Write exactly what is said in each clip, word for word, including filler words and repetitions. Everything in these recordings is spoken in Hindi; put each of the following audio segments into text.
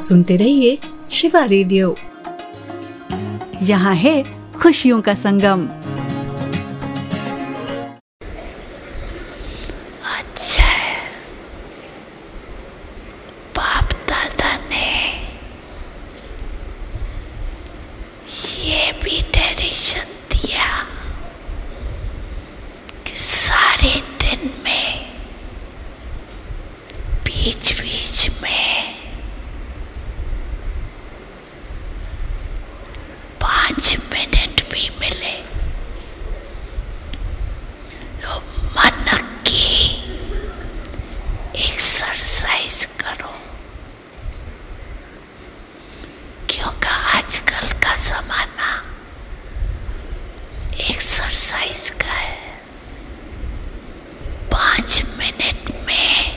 सुनते रहिए शिवा रेडियो। यहाँ है खुशियों का संगम। अच्छा है, बाप दादा ने ये भी डायरेक्शन दिया कि सारे दिन में बीच बीच में पाँच मिनट भी मिले तो मन की एक्सरसाइज करो, क्योंकि आजकल का जमाना एक्सरसाइज का है। पाँच मिनट में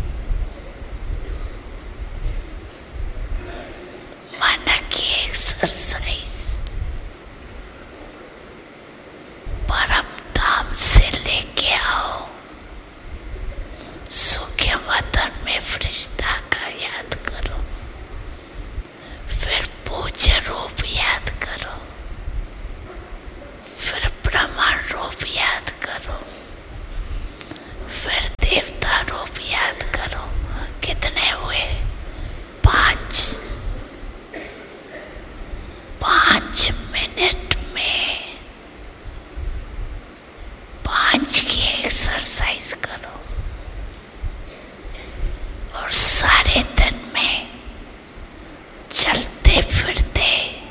मन की एक्सरसाइज परम धाम से लेके आओ। सूखे वतन में फरिश्ता का याद करो, फिर पूज्य रूप याद करो, फिर ब्रह्मांड रूप याद करो, फिर देवता रूप याद करो। कितने हुए? पांच। पांच मिनट में पांच की एक्सरसाइज करो और सारे दिन में चलते फिरते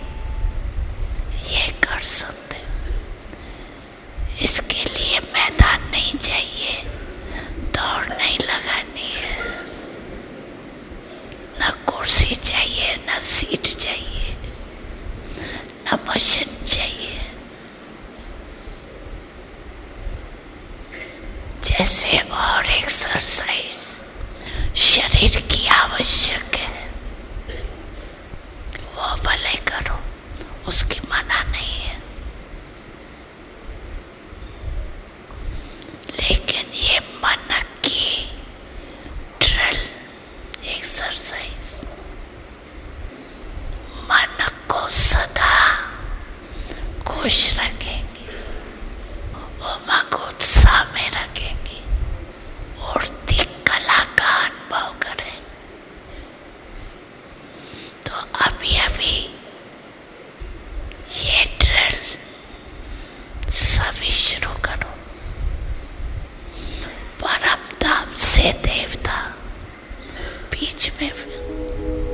ये कर सकते हो। इसके लिए मैदान नहीं चाहिए, दौड़ नहीं लगानी है, न कुर्सी चाहिए, न सीट चाहिए, न मशीन चाहिए। जैसे और एक्सरसाइज शरीर की आवश्यक है वो भले करो, उसकी मना नहीं है, लेकिन ये मन की ड्रिल एक्सरसाइज मन को सदा खुश रखेंगे, उमंग उत्साह में रखेंगे, उड़ती कला का अनुभव करें। तो अभी अभी ये ड्रिल सभी शुरू करो। परम धाम से देवता बीच में